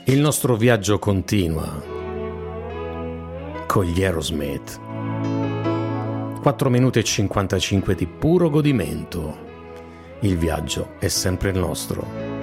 Il nostro viaggio continua con gli Aerosmith. 4 minuti e 55 di puro godimento. Il viaggio è sempre il nostro.